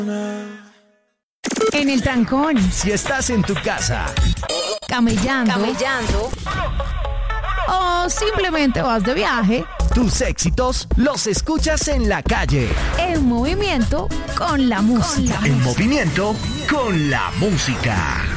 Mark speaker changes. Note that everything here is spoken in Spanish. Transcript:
Speaker 1: En el trancón,
Speaker 2: Si estás en tu casa,
Speaker 1: camellando o simplemente vas de viaje,
Speaker 2: tus éxitos los escuchas en la calle.
Speaker 1: en movimiento con la música.
Speaker 2: En movimiento con la música.